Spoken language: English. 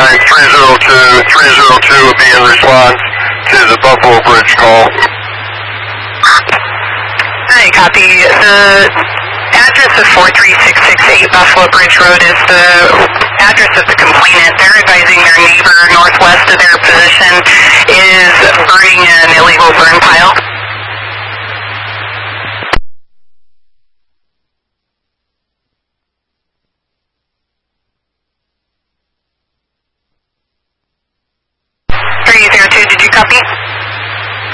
302 will be in response to the Buffalo Bridge call. Hi, copy. The address of 43668 Buffalo Bridge Road is the address of the complainant. They're advising their neighbor northwest of their position is burning an illegal burn pile. Did you copy?